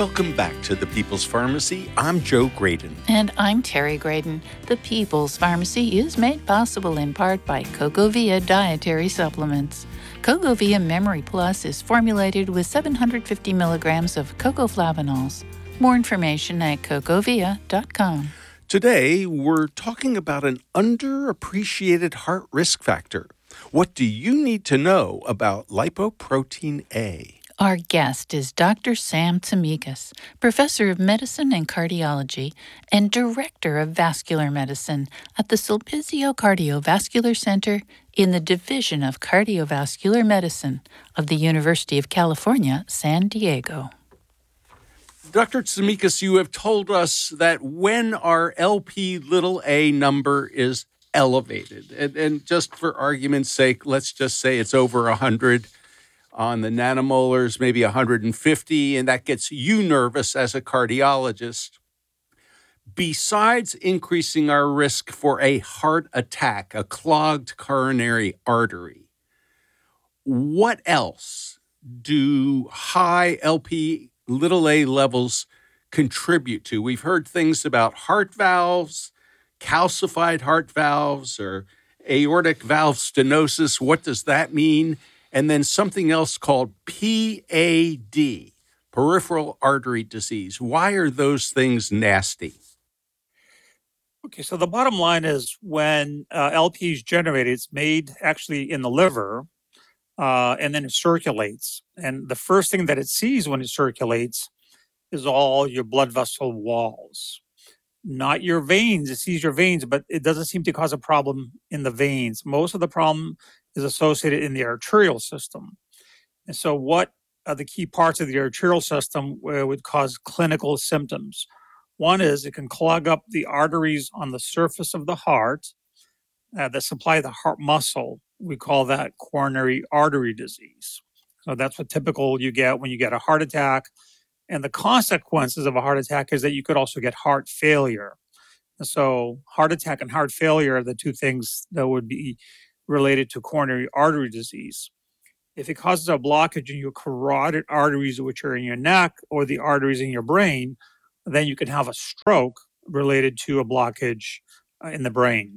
Welcome back to the People's Pharmacy. I'm Joe Graydon. And I'm Terry Graydon. The People's Pharmacy is made possible in part by CocoVia dietary supplements. CocoVia Memory Plus is formulated with 750 milligrams of cocoflavanols. More information at cocovia.com. Today, we're talking about an underappreciated heart risk factor. What do you need to know about lipoprotein A? Our guest is Dr. Sam Tsimikas, Professor of Medicine and Cardiology and Director of Vascular Medicine at the Sulpizio Cardiovascular Center in the Division of Cardiovascular Medicine of the University of California, San Diego. Dr. Tsimikas, you have told us that when our Lp(a) number is elevated, and just for argument's sake, let's just say it's over 100, on the nanomolars, maybe 150, and that gets you nervous as a cardiologist. Besides increasing our risk for a heart attack, a clogged coronary artery, what else do high Lp(a) levels contribute to? We've heard things about heart valves, calcified heart valves, or aortic valve stenosis. What does that mean? And then something else called PAD, peripheral artery disease. Why are those things nasty? Okay, so the bottom line is when LP is generated, it's made actually in the liver, and then it circulates. And the first thing that it sees when it circulates is all your blood vessel walls, not your veins. It sees your veins, but it doesn't seem to cause a problem in the veins. Most of the problem is associated in the arterial system. And so what are the key parts of the arterial system where it would cause clinical symptoms? One is it can clog up the arteries on the surface of the heart that supply the heart muscle. We call that coronary artery disease. So that's what typical you get when you get a heart attack. And the consequences of a heart attack is that you could also get heart failure. And so heart attack and heart failure are the two things that would be related to coronary artery disease. If it causes a blockage in your carotid arteries, which are in your neck, or the arteries in your brain, then you can have a stroke related to a blockage in the brain.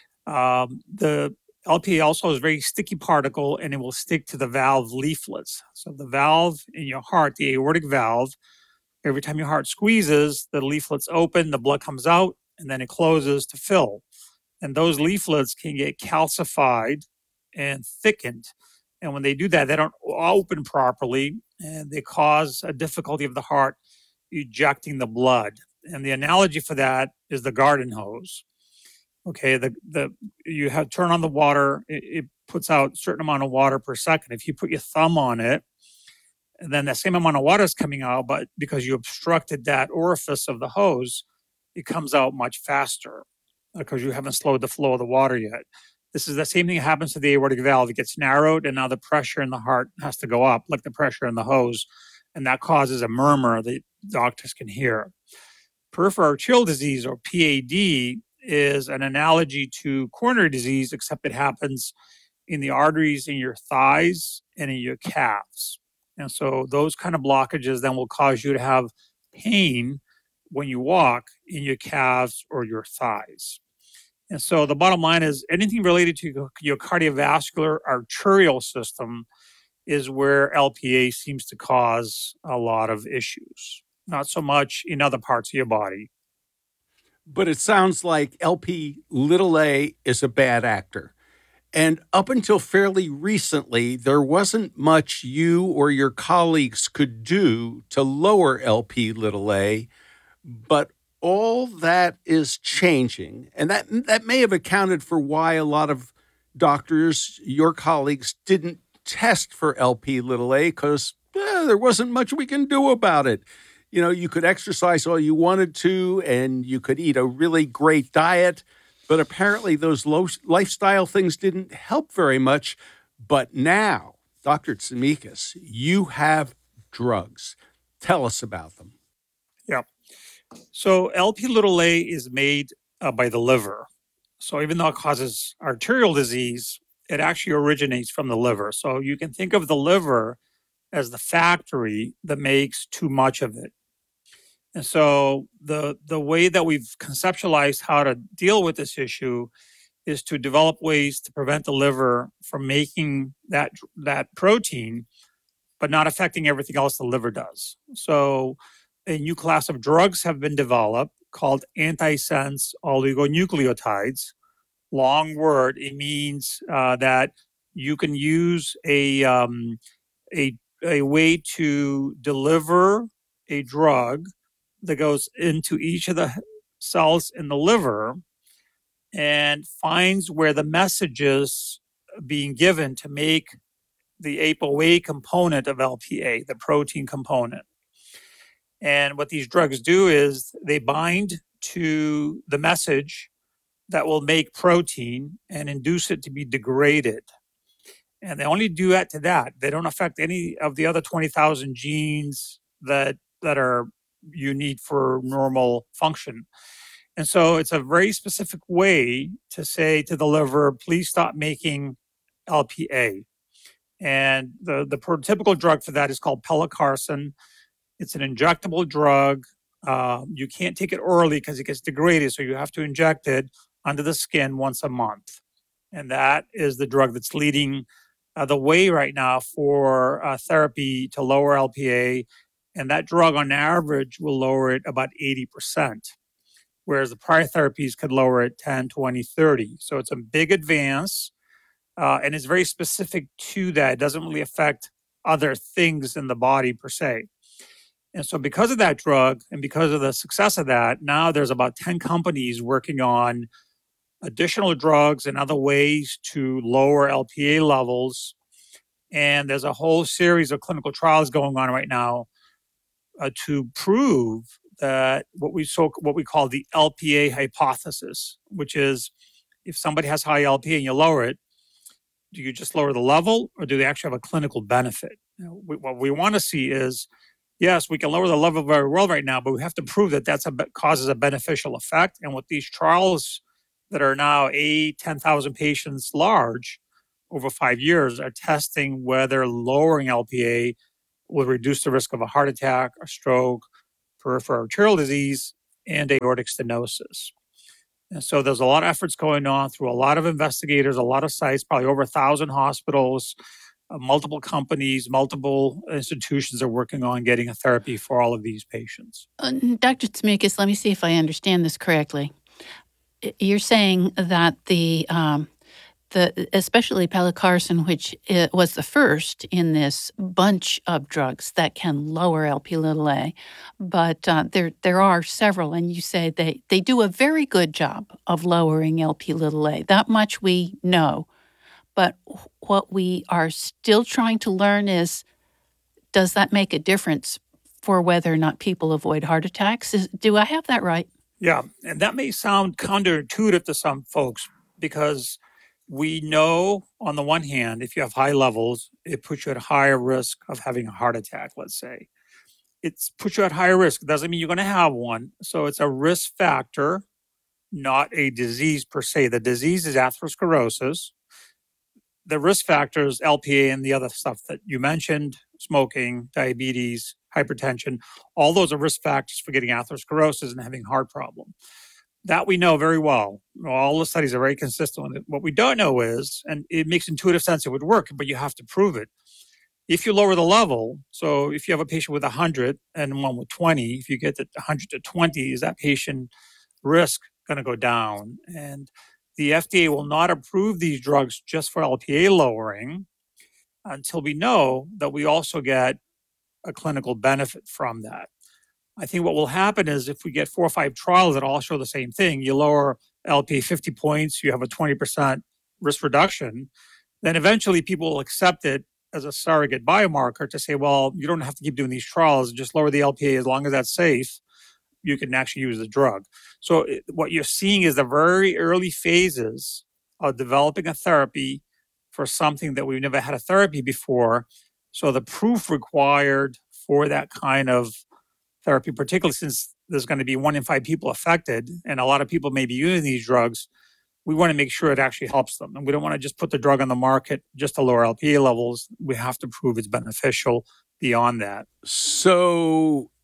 The LPA also is a very sticky particle, and it will stick to the valve leaflets. So the valve in your heart, the aortic valve, every time your heart squeezes, the leaflets open, the blood comes out, and then it closes to fill. And those leaflets can get calcified and thickened. And when they do that, they don't open properly, and they cause a difficulty of the heart ejecting the blood. And the analogy for that is the garden hose. Okay, you have turn on the water, it puts out a certain amount of water per second. If you put your thumb on it, and then the same amount of water is coming out, but because you obstructed that orifice of the hose, it comes out much faster because you haven't slowed the flow of the water yet. This is the same thing that happens to the aortic valve. It gets narrowed, and now the pressure in the heart has to go up, like the pressure in the hose, and that causes a murmur that doctors can hear. Peripheral arterial disease, or PAD, is an analogy to coronary disease, except it happens in the arteries in your thighs and in your calves. And so those kind of blockages then will cause you to have pain when you walk in your calves or your thighs. And so the bottom line is anything related to your cardiovascular arterial system is where LPA seems to cause a lot of issues, not so much in other parts of your body. But it sounds like Lp(a) is a bad actor. And up until fairly recently, there wasn't much you or your colleagues could do to lower Lp(a), but all that is changing. And that may have accounted for why a lot of doctors, your colleagues, didn't test for Lp(a) because there wasn't much we can do about it. You know, you could exercise all you wanted to, and you could eat a really great diet, but apparently those lifestyle things didn't help very much. But now, Dr. Tsimikas, you have drugs. Tell us about them. Yeah. So Lp(a) is made by the liver. So even though it causes arterial disease, it actually originates from the liver. So you can think of the liver as the factory that makes too much of it. And so the way that we've conceptualized how to deal with this issue is to develop ways to prevent the liver from making that protein, but not affecting everything else the liver does. So a new class of drugs have been developed called antisense oligonucleotides. Long word. It means that you can use a way to deliver a drug that goes into each of the cells in the liver and finds where the message is being given to make the ApoA component of LPA, the protein component. And what these drugs do is they bind to the message that will make protein and induce it to be degraded. And they only do that to that. They don't affect any of the other 20,000 genes that are you need for normal function. And so it's a very specific way to say to the liver, please stop making LPA. And the prototypical drug for that is called pelacarsen. It's an injectable drug. You can't take it orally because it gets degraded, so you have to inject it under the skin once a month. And that is the drug that's leading the way right now for therapy to lower LPA. And that drug on average will lower it about 80%, whereas the prior therapies could lower it 10, 20, 30. So it's a big advance. And it's very specific to that. It doesn't really affect other things in the body per se. And so because of that drug and because of the success of that, now there's about 10 companies working on additional drugs and other ways to lower LPA levels. And there's a whole series of clinical trials going on right now to prove that what we call the LPA hypothesis, which is if somebody has high LPA and you lower it, do you just lower the level or do they actually have a clinical benefit? What we want to see is, yes, we can lower the level very well right now, but we have to prove that causes a beneficial effect. And with these trials that are now 10,000 patients large over 5 years are testing whether lowering LPA will reduce the risk of a heart attack, a stroke, peripheral arterial disease, and aortic stenosis. And so there's a lot of efforts going on through a lot of investigators, a lot of sites, probably over 1,000 hospitals, multiple companies, multiple institutions are working on getting a therapy for all of these patients. Dr. Tsimikas, let me see if I understand this correctly. You're saying that the especially pelacarsen, which was the first in this bunch of drugs that can lower Lp(a), but there are several, and you say they do a very good job of lowering Lp(a). That much we know. But what we are still trying to learn is, does that make a difference for whether or not people avoid heart attacks? Do I have that right? Yeah, and that may sound counterintuitive to some folks because we know on the one hand, if you have high levels, it puts you at higher risk of having a heart attack, let's say. It puts you at higher risk. It doesn't mean you're going to have one. So it's a risk factor, not a disease per se. The disease is atherosclerosis. The risk factors, LPA and the other stuff that you mentioned, smoking, diabetes, hypertension, all those are risk factors for getting atherosclerosis and having heart problem. That we know very well. All the studies are very consistent with it. What we don't know is, and it makes intuitive sense it would work, but you have to prove it. If you lower the level, so if you have a patient with 100 and one with 20, if you get the 100 to 20, is that patient risk going to go down? And the FDA will not approve these drugs just for LPA lowering until we know that we also get a clinical benefit from that. I think what will happen is if we get 4 or 5 trials that all show the same thing, you lower LPA 50 points, you have a 20% risk reduction, then eventually people will accept it as a surrogate biomarker to say, well, you don't have to keep doing these trials, just lower the LPA as long as that's safe, you can actually use the drug. So what you're seeing is the very early phases of developing a therapy for something that we've never had a therapy before. So the proof required for that kind of therapy, particularly since there's going to be 1 in 5 people affected, and a lot of people may be using these drugs, we want to make sure it actually helps them. And we don't want to just put the drug on the market just to lower LPA levels. We have to prove it's beneficial beyond that. So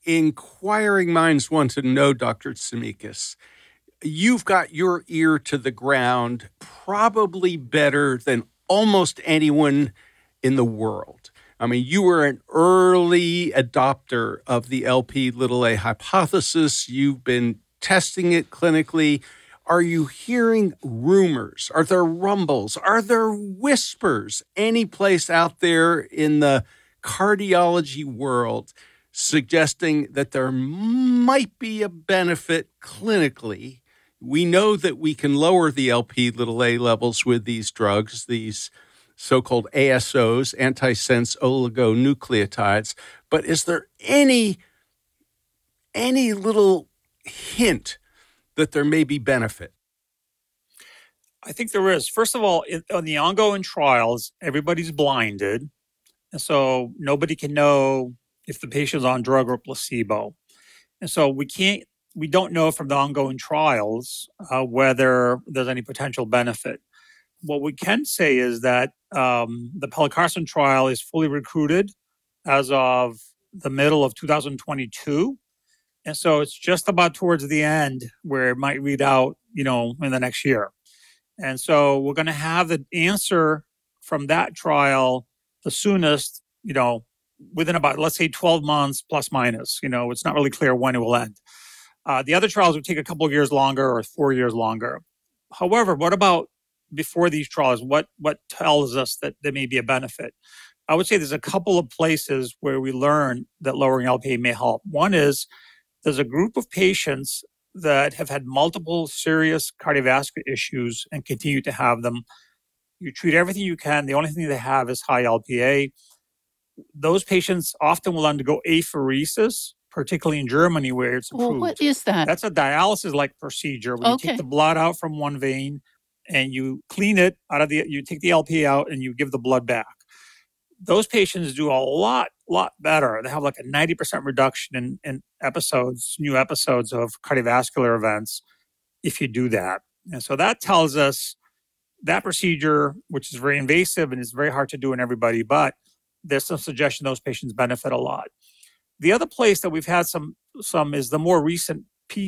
inquiring minds want to know, Dr. Tsimikas, you've got your ear to the ground probably better than almost anyone in the world. I mean, you were an early adopter of the LP little a hypothesis. You've been testing it clinically. Are you hearing rumors? Are there rumbles? Are there whispers any place out there in the cardiology world suggesting that there might be a benefit clinically? We know that we can lower the LP little a levels with these drugs, these so-called ASOs, antisense oligonucleotides. But is there any little hint that there may be benefit? I think there is. First of all, on the ongoing trials, everybody's blinded. And so nobody can know if the patient's on drug or placebo. And so we don't know from the ongoing trials whether there's any potential benefit. What we can say is that the pelacarsen trial is fully recruited as of the middle of 2022. And so it's just about towards the end where it might read out, in the next year. And so we're going to have the answer from that trial the soonest, within about, let's say, 12 months plus minus. It's not really clear when it will end. The other trials would take a couple of years longer or 4 years longer. However, what about before these trials? What tells us that there may be a benefit? I would say there's a couple of places where we learn that lowering LPA may help. One is there's a group of patients that have had multiple serious cardiovascular issues and continue to have them. You treat everything you can. The only thing they have is high LPA. Those patients often will undergo apheresis, particularly in Germany where it's approved. Well, what is that? That's a dialysis-like procedure where you take the blood out from one vein and you clean it you take the LPA out and you give the blood back. Those patients do a lot better. They have like a 90% reduction in new episodes of cardiovascular events if you do that. And so that tells us that procedure, which is very invasive and is very hard to do in everybody, but there's some suggestion those patients benefit a lot. The other place that we've had some is the more recent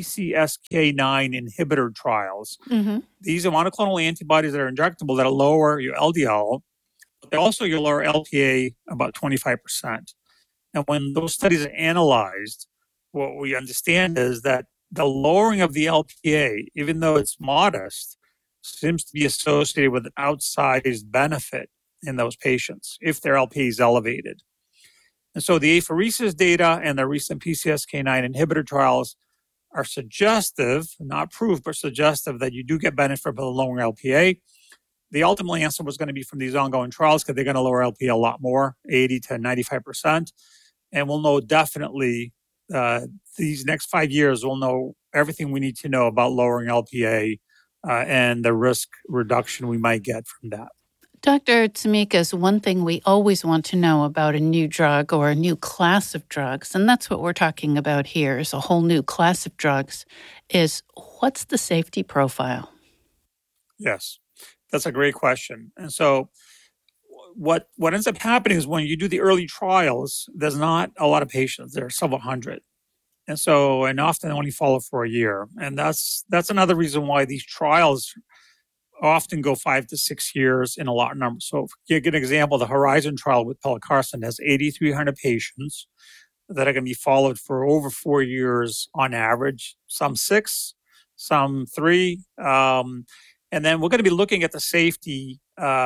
PCSK9 inhibitor trials. Mm-hmm. These are monoclonal antibodies that are injectable that'll lower your LDL, but they also you'll lower LPA about 25%. And when those studies are analyzed, what we understand is that the lowering of the LPA, even though it's modest, seems to be associated with an outsized benefit in those patients if their LPA is elevated. And so the apheresis data and the recent PCSK9 inhibitor trials are suggestive, not proof, but suggestive that you do get benefit from the lowering LPA. The ultimate answer was going to be from these ongoing trials because they're going to lower LPA a lot more, 80 to 95%. And we'll know definitely these next 5 years, we'll know everything we need to know about lowering LPA and the risk reduction we might get from that. Dr. Tsimikas, one thing we always want to know about a new drug or a new class of drugs, and that's what we're talking about here, is a whole new class of drugs, is what's the safety profile? Yes, that's a great question. And so what ends up happening is when you do the early trials, there's not a lot of patients. There are several hundred. And often only follow for a year. And that's another reason why these trials often go 5 to 6 years in a lot of numbers. So you get an example, the Horizon trial with pelacarsen has 8,300 patients that are going to be followed for over 4 years on average, some 6, some 3. And then we're going to be looking at the safety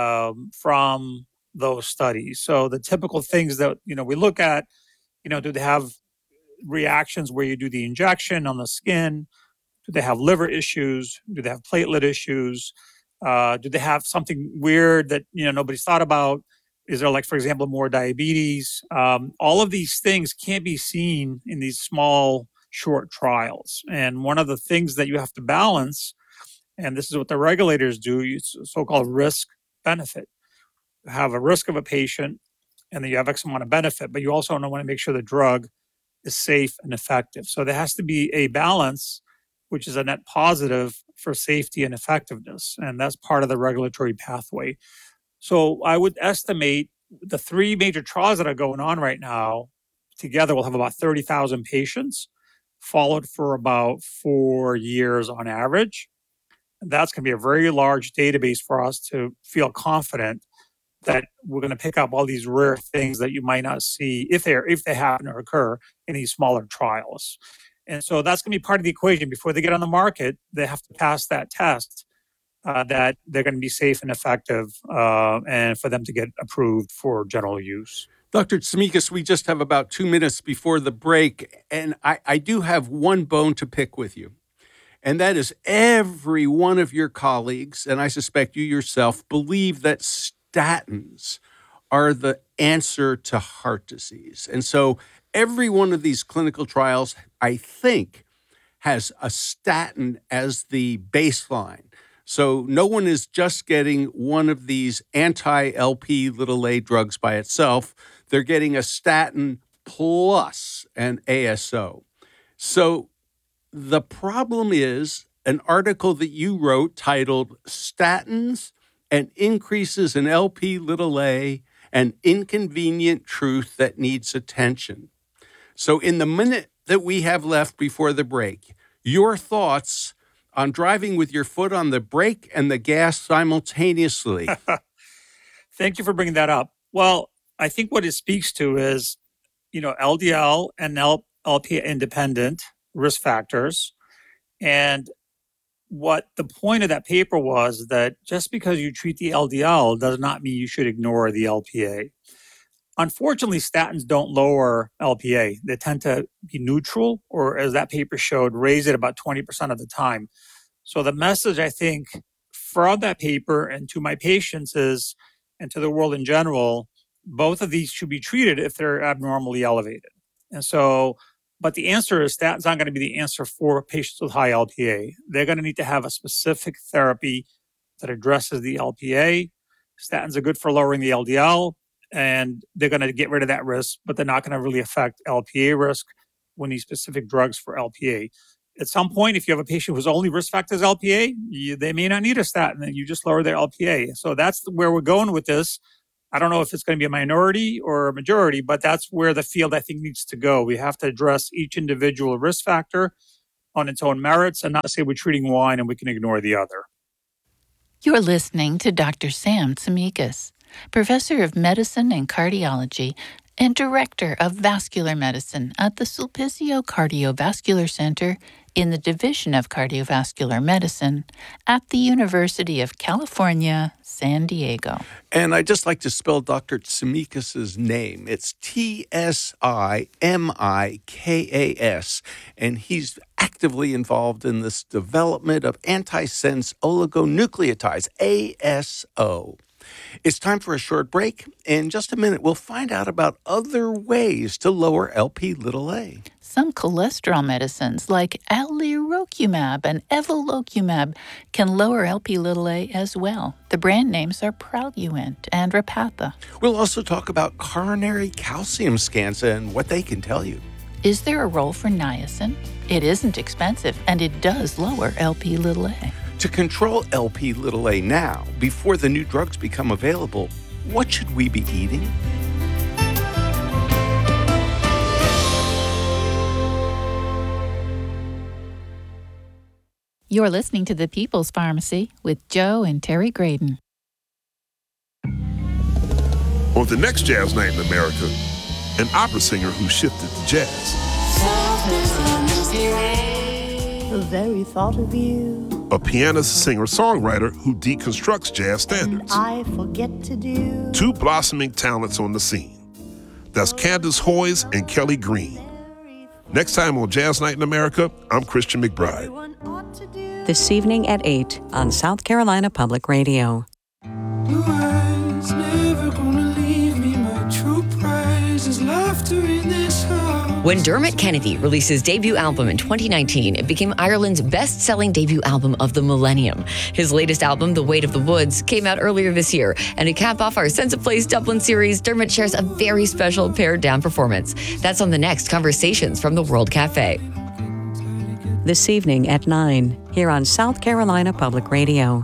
from those studies. So the typical things that, we look at, do they have reactions where you do the injection on the skin? Do they have liver issues? Do they have platelet issues? Do they have something weird that nobody's thought about? Is there, like, for example, more diabetes? All of these things can't be seen in these small, short trials. And one of the things that you have to balance, and this is what the regulators do, it's so-called risk-benefit. You have a risk of a patient, and then you have X amount of benefit, but you also want to make sure the drug is safe and effective. So there has to be a balance, which is a net positive for safety and effectiveness. And that's part of the regulatory pathway. So I would estimate the 3 major trials that are going on right now together will have about 30,000 patients followed for about 4 years on average. That's going to be a very large database for us to feel confident that we're going to pick up all these rare things that you might not see if they happen to occur in these smaller trials. And so that's going to be part of the equation. Before they get on the market, they have to pass that test that they're going to be safe and effective and for them to get approved for general use. Dr. Tsimikas, we just have about 2 minutes before the break, and I do have one bone to pick with you. And that is every one of your colleagues, and I suspect you yourself, believe that statins are the answer to heart disease. And so every one of these clinical trials, I think, has a statin as the baseline. So no one is just getting one of these anti-Lp(a) drugs by itself. They're getting a statin plus an ASO. So the problem is an article that you wrote titled Statins and Increases in Lp(a), an Inconvenient Truth That Needs Attention. So in the minute that we have left before the break, your thoughts on driving with your foot on the brake and the gas simultaneously. Thank you for bringing that up. Well, I think what it speaks to is, LDL and LP independent risk factors. And what the point of that paper was that just because you treat the LDL does not mean you should ignore the LPA. Unfortunately, statins don't lower LPA. They tend to be neutral, or as that paper showed, raise it about 20% of the time. So the message, I think, from that paper and to my patients is, and to the world in general, both of these should be treated if they're abnormally elevated. And so, but the answer is statins aren't going to be the answer for patients with high LPA. They're going to need to have a specific therapy that addresses the LPA. Statins are good for lowering the LDL, and they're going to get rid of that risk, but they're not going to really affect LPA risk when these specific drugs for LPA. At some point, if you have a patient whose only risk factor is LPA, they may not need a statin, and you just lower their LPA. So that's where we're going with this. I don't know if it's going to be a minority or a majority, but that's where the field, I think, needs to go. We have to address each individual risk factor on its own merits and not say we're treating one and we can ignore the other. You're listening to Dr. Sam Tsimikas, Professor of Medicine and Cardiology and Director of Vascular Medicine at the Sulpizio Cardiovascular Center in the Division of Cardiovascular Medicine at the University of California, San Diego. And I'd just like to spell Dr. Tsimikas' name. It's T-S-I-M-I-K-A-S. And he's actively involved in this development of antisense oligonucleotides, ASO. It's time for a short break. In just a minute, we'll find out about other ways to lower Lp(a). Some cholesterol medicines like alirocumab and evolocumab can lower Lp(a) as well. The brand names are Praluent and Repatha. We'll also talk about coronary calcium scans and what they can tell you. Is there a role for niacin? It isn't expensive, and it does lower Lp(a). To control Lp(a) now, before the new drugs become available, what should we be eating? You're listening to The People's Pharmacy with Joe and Terry Graydon. On the next Jazz Night in America, an opera singer who shifted to jazz. The very thought of you. A pianist, singer, songwriter who deconstructs jazz standards. I forget to do. Two blossoming talents on the scene. That's Candace Hoyes and Kelly Green. Next time on Jazz Night in America, I'm Christian McBride. This evening at 8 on South Carolina Public Radio. Blue eyes never gonna leave me. My true prize is laughter in this house. When Dermot Kennedy released his debut album in 2019, it became Ireland's best-selling debut album of the millennium. His latest album, The Weight of the Woods, came out earlier this year. And to cap off our Sense of Place Dublin series, Dermot shares a very special pared-down performance. That's on the next Conversations from the World Cafe. This evening at 9, here on South Carolina Public Radio.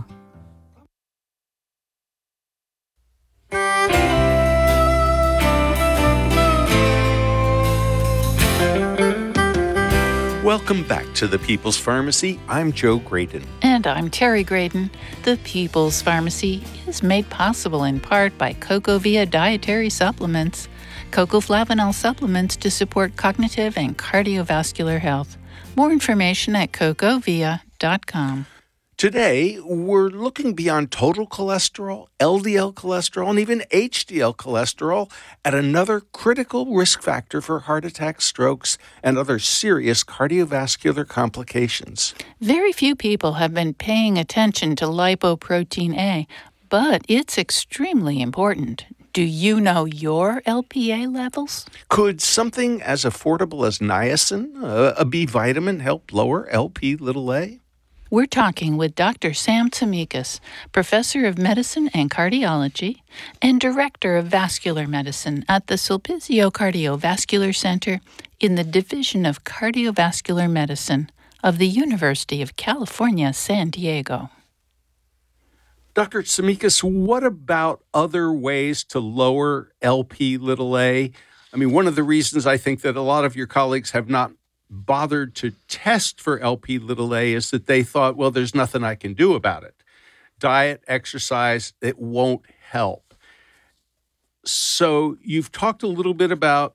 Welcome back to the People's Pharmacy. I'm Joe Graydon. And I'm Terry Graydon. The People's Pharmacy is made possible in part by CocoVia Dietary Supplements. Cocoflavanol supplements to support cognitive and cardiovascular health. More information at cocovia.com. Today, we're looking beyond total cholesterol, LDL cholesterol, and even HDL cholesterol at another critical risk factor for heart attacks, strokes, and other serious cardiovascular complications. Very few people have been paying attention to lipoprotein A, but it's extremely important. Do you know your LPA levels? Could something as affordable as niacin, a B vitamin, help lower Lp(a)? We're talking with Dr. Sam Tsimikas, Professor of Medicine and Cardiology and Director of Vascular Medicine at the Sulpizio Cardiovascular Center in the Division of Cardiovascular Medicine of the University of California, San Diego. Dr. Tsimikas, what about other ways to lower Lp(a)? I mean, one of the reasons I think that a lot of your colleagues have not bothered to test for Lp(a) is that they thought, well, there's nothing I can do about it. Diet, exercise, it won't help. So you've talked a little bit about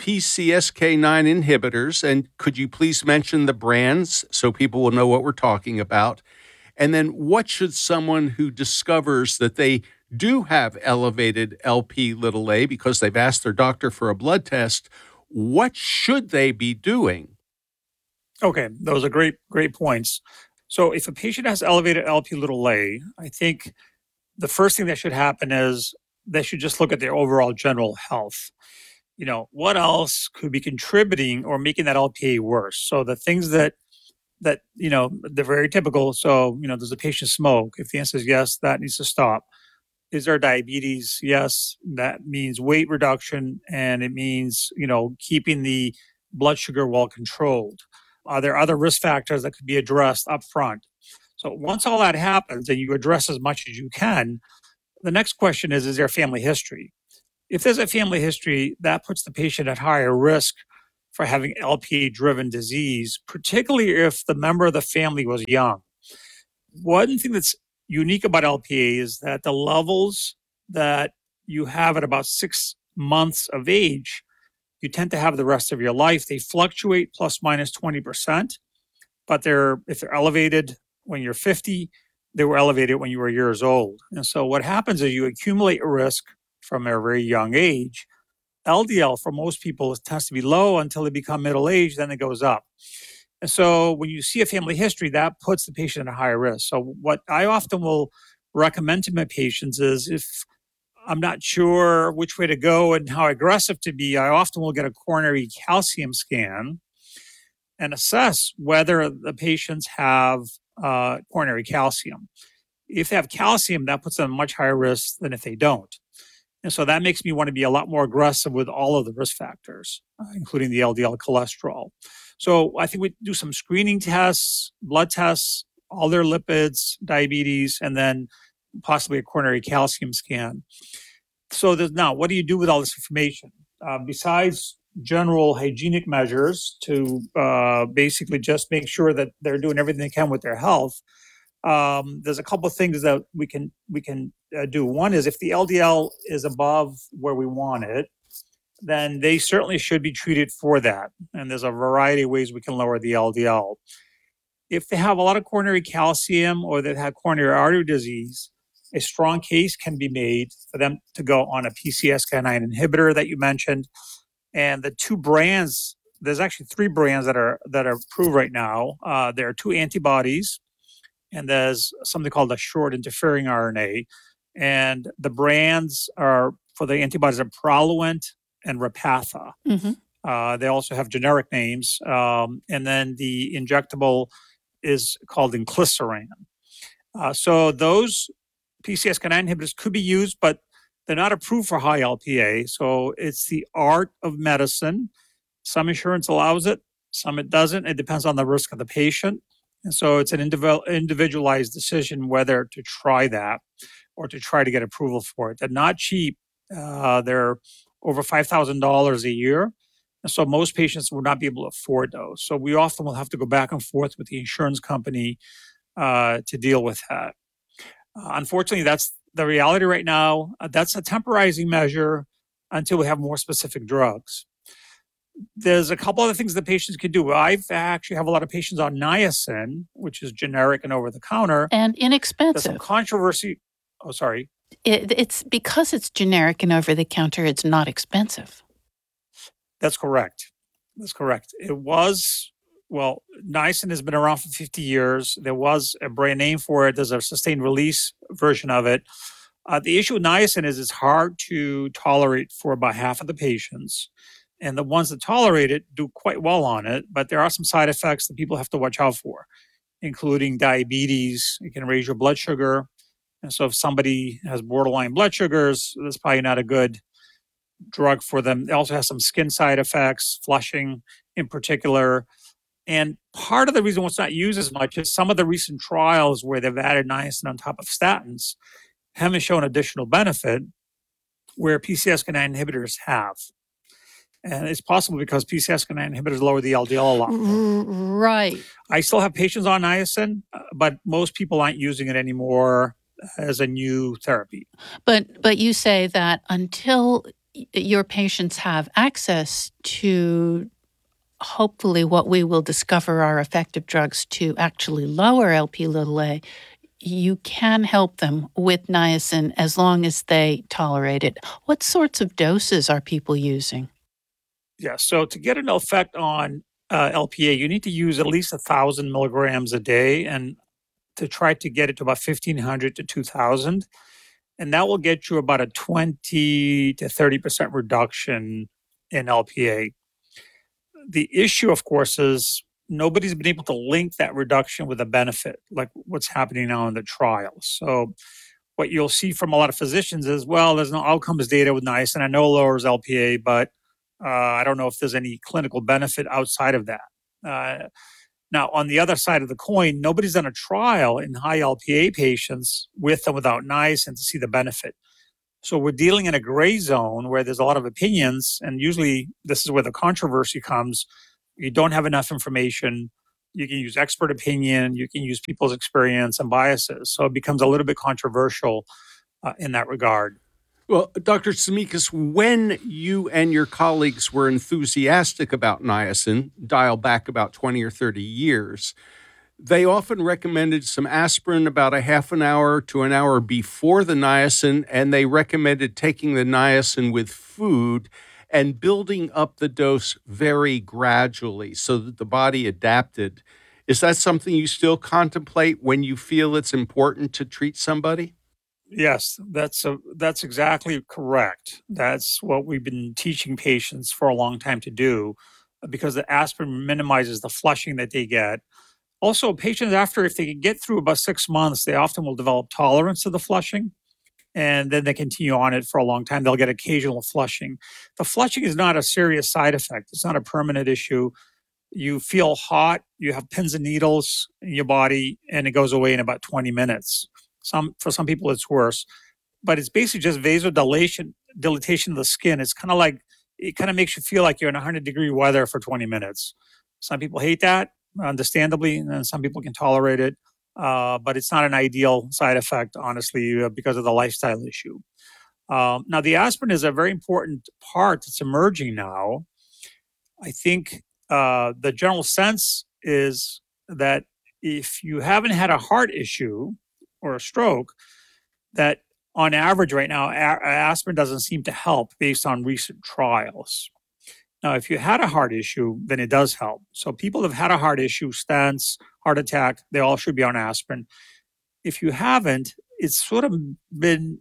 PCSK9 inhibitors, and could you please mention the brands so people will know what we're talking about? And then what should someone who discovers that they do have elevated Lp(a) because they've asked their doctor for a blood test, what should they be doing? Okay, those are great points. So if a patient has elevated Lp(a), I think the first thing that should happen is they should just look at their overall general health. You know, what else could be contributing or making that LPA worse? So the things that you know, they're very typical. So, you know, does the patient smoke? If the answer is yes, that needs to stop. Is there diabetes? Yes, that means weight reduction, and it means, you know, keeping the blood sugar well controlled. Are there other risk factors that could be addressed up front? So once all that happens and you address as much as you can, the next question is there family history? If there's a family history, that puts the patient at higher risk for having LPA-driven disease, particularly if the member of the family was young. One thing that's unique about LPA is that the levels that you have at about 6 months of age, you tend to have the rest of your life. They fluctuate plus minus 20%, but if they're elevated when you're 50, they were elevated when you were years old. And so what happens is you accumulate a risk from a very young age. LDL for most people tends to be low until they become middle-aged, then it goes up. And so when you see a family history, that puts the patient at a higher risk. So what I often will recommend to my patients is if I'm not sure which way to go and how aggressive to be, I often will get a coronary calcium scan and assess whether the patients have coronary calcium. If they have calcium, that puts them at much higher risk than if they don't. And so that makes me want to be a lot more aggressive with all of the risk factors, including the LDL cholesterol. So I think we do some screening tests, blood tests, all their lipids, diabetes, and then possibly a coronary calcium scan. So now, what do you do with all this information? Besides general hygienic measures to basically just make sure that they're doing everything they can with their health, there's a couple of things that we can do. One is if the LDL is above where we want it, then they certainly should be treated for that. And there's a variety of ways we can lower the LDL. If they have a lot of coronary calcium or they have coronary artery disease, a strong case can be made for them to go on a PCSK9 inhibitor that you mentioned. And the two brands, there's actually 3 brands that are approved right now. There are 2 antibodies, and there's something called a short interfering RNA. And the brands are for the antibodies are Praluent and Repatha. Mm-hmm. They also have generic names. And then the injectable is called inclisiran. So those PCSK9 inhibitors could be used, but they're not approved for high LPA. So it's the art of medicine. Some insurance allows it, some it doesn't. It depends on the risk of the patient. And so it's an individualized decision whether to try that or to try to get approval for it. They're not cheap. They're over $5,000 a year. And so most patients will not be able to afford those. So we often will have to go back and forth with the insurance company to deal with that. Unfortunately, that's the reality right now. That's a temporizing measure until we have more specific drugs. There's a couple other things that patients can do. I've actually have a lot of patients on niacin, which is generic and over the counter. And There's some inexpensive. controversy. Oh, sorry. It's because it's generic and over the counter, it's not expensive. That's correct. That's correct. Niacin has been around for 50 years. There was a brand name for it. There's a sustained release version of it. The issue with niacin is it's hard to tolerate for about half of the patients. And the ones that tolerate it do quite well on it, but there are some side effects that people have to watch out for, including diabetes. It can raise your blood sugar. And so if somebody has borderline blood sugars, that's probably not a good drug for them. It also has some skin side effects, flushing in particular. And part of the reason it's not used as much is some of the recent trials where they've added niacin on top of statins haven't shown additional benefit where PCSK9 inhibitors have. And it's possible because PCSK9 inhibitors lower the LDL a lot more. Right. I still have patients on niacin, but most people aren't using it anymore as a new therapy. But you say that until your patients have access to hopefully what we will discover are effective drugs to actually lower LP(a), you can help them with niacin as long as they tolerate it. What sorts of doses are people using? Yeah, so to get an effect on LPA, you need to use at least 1,000 milligrams a day, and to try to get it to about 1,500 to 2,000. And that will get you about a 20 to 30% reduction in LPA. The issue, of course, is nobody's been able to link that reduction with a benefit, like what's happening now in the trials. So what you'll see from a lot of physicians is, well, there's no outcomes data with niacin. I know it lowers LPA, but I don't know if there's any clinical benefit outside of that. Now, on the other side of the coin, nobody's done a trial in high LPA patients with and without niacin to see the benefit. So we're dealing in a gray zone where there's a lot of opinions, and usually this is where the controversy comes. You don't have enough information. You can use expert opinion. You can use people's experience and biases. So it becomes a little bit controversial in that regard. Well, Dr. Tsimikas, when you and your colleagues were enthusiastic about niacin, dial back about 20 or 30 years, they often recommended some aspirin about a half an hour to an hour before the niacin, and they recommended taking the niacin with food and building up the dose very gradually so that the body adapted. Is that something you still contemplate when you feel it's important to treat somebody? Yes, that's exactly correct. That's what we've been teaching patients for a long time to do, because the aspirin minimizes the flushing that they get. Also, patients if they can get through about 6 months, they often will develop tolerance to the flushing, and then they continue on it for a long time. They'll get occasional flushing. The flushing is not a serious side effect. It's not a permanent issue. You feel hot, you have pins and needles in your body, and it goes away in about 20 minutes. For some people, it's worse, but it's basically just vasodilatation of the skin. It's kind of like, it kind of makes you feel like you're in 100-degree weather for 20 minutes. Some people hate that, understandably, and then some people can tolerate it, but it's not an ideal side effect, honestly, because of the lifestyle issue. Now, the aspirin is a very important part that's emerging now. I think the general sense is that if you haven't had a heart issue or a stroke, that on average right now, aspirin doesn't seem to help based on recent trials. Now, if you had a heart issue, then it does help. So people have had a heart issue, stents, heart attack, they all should be on aspirin. If you haven't, it's sort of been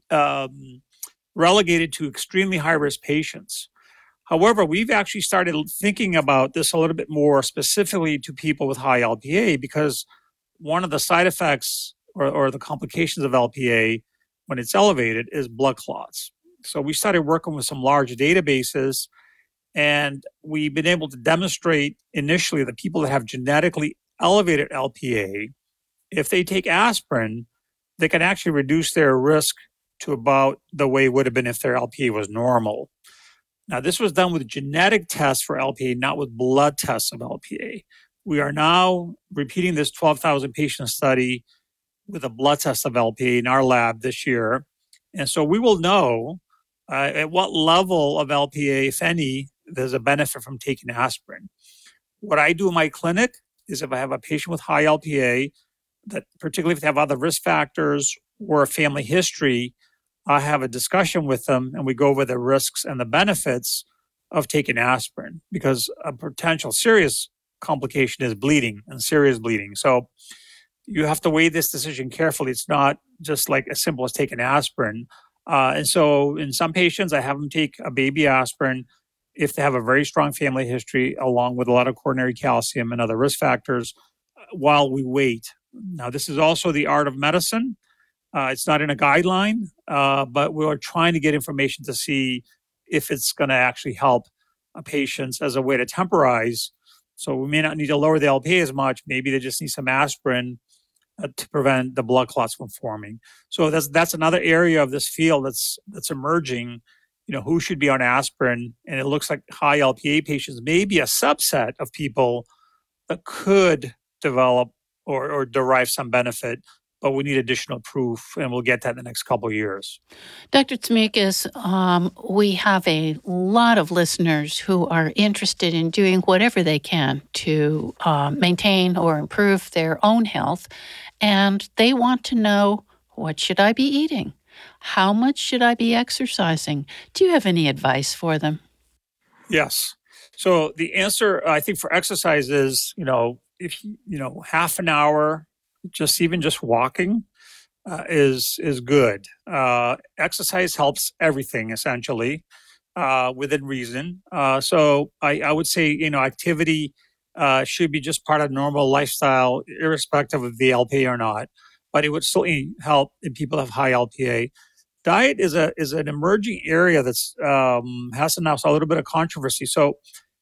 relegated to extremely high-risk patients. However, we've actually started thinking about this a little bit more specifically to people with high LPA, because one of the side effects or the complications of LPA when it's elevated is blood clots. So we started working with some large databases, and we've been able to demonstrate initially that people that have genetically elevated LPA, if they take aspirin, they can actually reduce their risk to about the way it would have been if their LPA was normal. Now, this was done with genetic tests for LPA, not with blood tests of LPA. We are now repeating this 12,000 patient study with a blood test of LPA in our lab this year. And so we will know at what level of LPA, if any, there's a benefit from taking aspirin. What I do in my clinic is if I have a patient with high LPA, that particularly if they have other risk factors or a family history, I have a discussion with them and we go over the risks and the benefits of taking aspirin, because a potential serious complication is bleeding and serious bleeding. So you have to weigh this decision carefully. It's not just like as simple as taking aspirin. And so in some patients, I have them take a baby aspirin if they have a very strong family history, along with a lot of coronary calcium and other risk factors, while we wait. Now, this is also the art of medicine. It's not in a guideline, but we're trying to get information to see if it's going to actually help patients as a way to temporize. So we may not need to lower the LPA as much. Maybe they just need some aspirin to prevent the blood clots from forming. So that's another area of this field that's emerging. Who should be on aspirin? And it looks like high LPA patients may be a subset of people that could develop or derive some benefit, but we need additional proof, and we'll get that in the next couple of years. Dr. Tsimikas, we have a lot of listeners who are interested in doing whatever they can to maintain or improve their own health, and they want to know, what should I be eating? How much should I be exercising? Do you have any advice for them? Yes. So the answer, I think, for exercise is, if half an hour, just walking is good. Exercise helps everything, essentially, within reason. So I would say, activity should be just part of normal lifestyle, irrespective of the LPA or not. But it would certainly help in people who have high LPA. Diet is an emerging area that's has now a little bit of controversy. So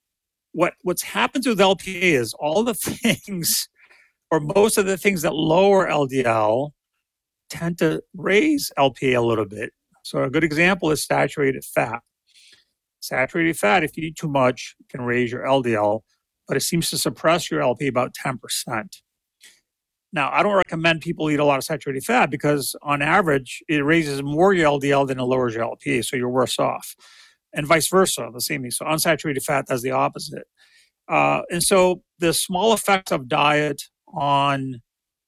what's happened with LPA is all the things, or most of the things that lower LDL, tend to raise LPA a little bit. So a good example is saturated fat. Saturated fat, if you eat too much, can raise your LDL, but it seems to suppress your LPA about 10%. Now, I don't recommend people eat a lot of saturated fat because on average, it raises more your LDL than it lowers your LPA, so you're worse off. And vice versa, the same thing. So unsaturated fat does the opposite. And so the small effects of diet on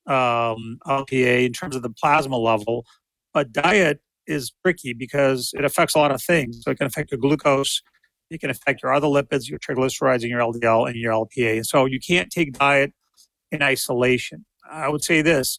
LPA in terms of the plasma level, but diet is tricky because it affects a lot of things. So it can affect your glucose, it can affect your other lipids, your triglycerides, and your LDL and your LPA. And so you can't take diet in isolation. I would say this,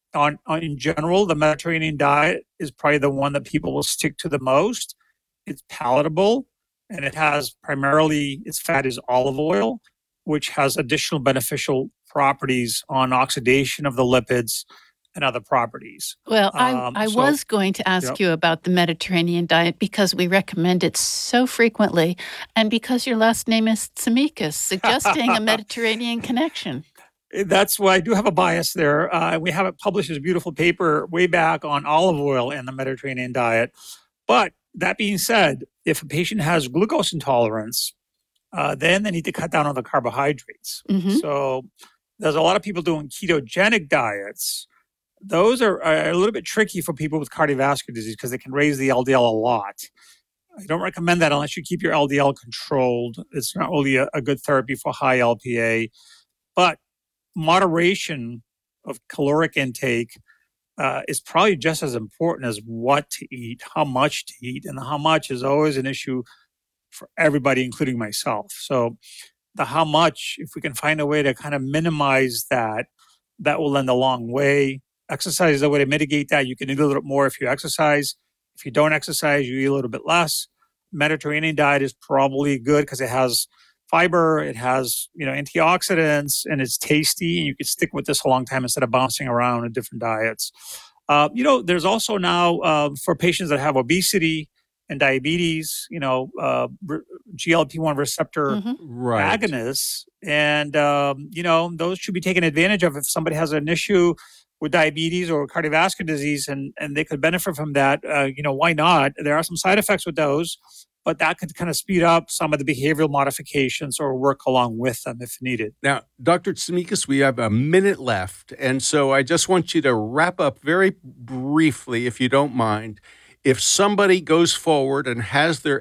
in general, the Mediterranean diet is probably the one that people will stick to the most. It's palatable, and it has primarily, its fat is olive oil, which has additional beneficial properties on oxidation of the lipids and other properties. Well, I was going to ask you about the Mediterranean diet because we recommend it so frequently, and because your last name is Tsimikas, suggesting a Mediterranean connection. That's why I do have a bias there. We have it published as a beautiful paper way back on olive oil and the Mediterranean diet. But that being said, if a patient has glucose intolerance, then they need to cut down on the carbohydrates. Mm-hmm. So there's a lot of people doing ketogenic diets. Those are a little bit tricky for people with cardiovascular disease because they can raise the LDL a lot. I don't recommend that unless you keep your LDL controlled. It's not really a good therapy for high LPA. But moderation of caloric intake is probably just as important as what to eat, how much to eat. And the how much is always an issue for everybody, including myself. So the how much, if we can find a way to kind of minimize that, that will lend a long way. Exercise is a way to mitigate that. You can eat a little bit more if you exercise. If you don't exercise, you eat a little bit less. Mediterranean diet is probably good because it has fiber, it has antioxidants, and it's tasty. And you can stick with this a long time instead of bouncing around in different diets. There's also now for patients that have obesity and diabetes, GLP-1 receptor agonists, and those should be taken advantage of if somebody has an issue with diabetes or cardiovascular disease, and they could benefit from that. Why not? There are some side effects with those, but that could kind of speed up some of the behavioral modifications or work along with them if needed. Now, Dr. Tsimikas, we have a minute left, and so I just want you to wrap up very briefly, if you don't mind. If somebody goes forward and has their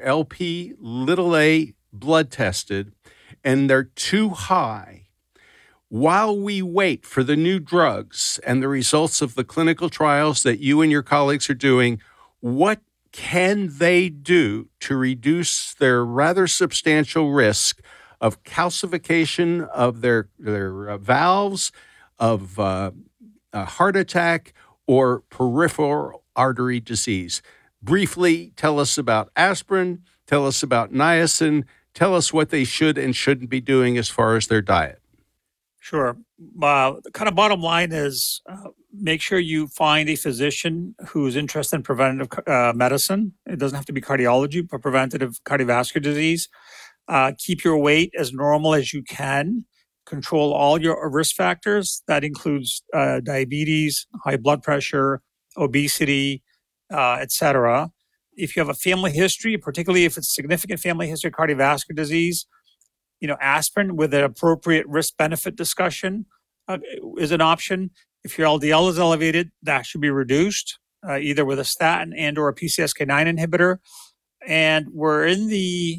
Lp(a) blood tested and they're too high, while we wait for the new drugs and the results of the clinical trials that you and your colleagues are doing, what can they do to reduce their rather substantial risk of calcification of their valves, of a heart attack, or peripheral artery disease? Briefly, tell us about aspirin, tell us about niacin, tell us what they should and shouldn't be doing as far as their diet. Sure. The kind of bottom line is make sure you find a physician who's interested in preventative medicine. It doesn't have to be cardiology, but preventative cardiovascular disease. Keep your weight as normal as you can. Control all your risk factors. That includes diabetes, high blood pressure, obesity, etc. If you have a family history, particularly if it's significant family history of cardiovascular disease, aspirin with an appropriate risk-benefit discussion is an option. If your LDL is elevated, that should be reduced, either with a statin and or a PCSK9 inhibitor. And we're in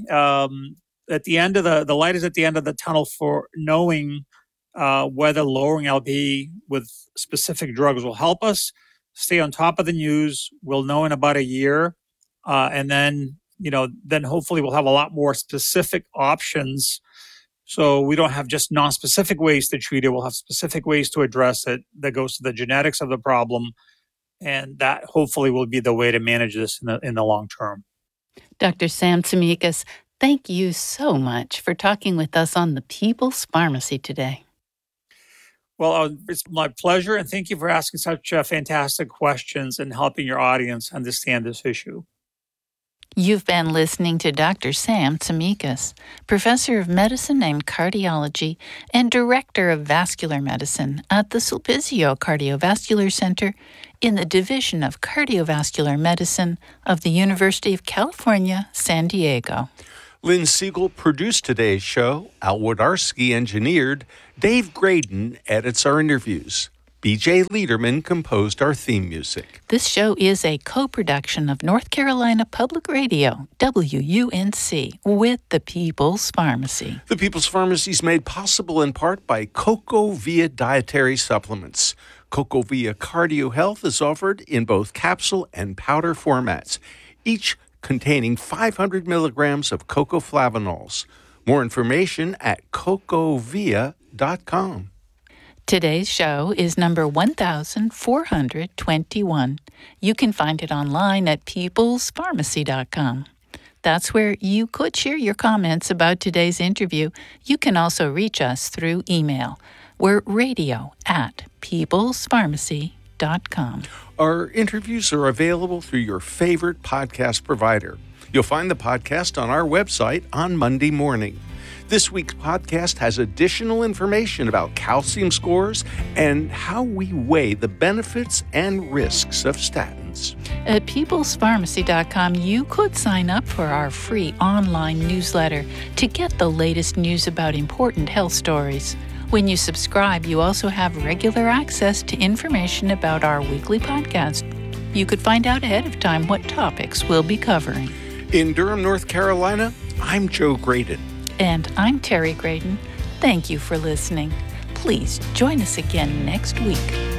at the end of the light is at the end of the tunnel for knowing whether lowering LP with specific drugs will help us. Stay on top of the news. We'll know in about a year. And then hopefully we'll have a lot more specific options. So we don't have just non-specific ways to treat it. We'll have specific ways to address it that goes to the genetics of the problem. And that hopefully will be the way to manage this in the long term. Dr. Sam Tsimikas, thank you so much for talking with us on the People's Pharmacy today. Well, it's my pleasure. And thank you for asking such fantastic questions and helping your audience understand this issue. You've been listening to Dr. Sam Tsimikas, Professor of Medicine and Cardiology and Director of Vascular Medicine at the Sulpizio Cardiovascular Center in the Division of Cardiovascular Medicine of the University of California, San Diego. Lynn Siegel produced today's show. Al Wodarski engineered. Dave Graydon edits our interviews. B.J. Liederman composed our theme music. This show is a co-production of North Carolina Public Radio, WUNC, with the People's Pharmacy. The People's Pharmacy is made possible in part by CocoVia Dietary Supplements. CocoVia Cardio Health is offered in both capsule and powder formats, each containing 500 milligrams of cocoflavanols. More information at cocovia.com. Today's show is number 1421. You can find it online at peoplespharmacy.com. That's where you could share your comments about today's interview. You can also reach us through email. We're radio@peoplespharmacy.com. Our interviews are available through your favorite podcast provider. You'll find the podcast on our website on Monday morning. This week's podcast has additional information about calcium scores and how we weigh the benefits and risks of statins. At peoplespharmacy.com, you could sign up for our free online newsletter to get the latest news about important health stories. When you subscribe, you also have regular access to information about our weekly podcast. You could find out ahead of time what topics we'll be covering. In Durham, North Carolina, I'm Joe Graydon. And I'm Terry Graydon. Thank you for listening. Please join us again next week.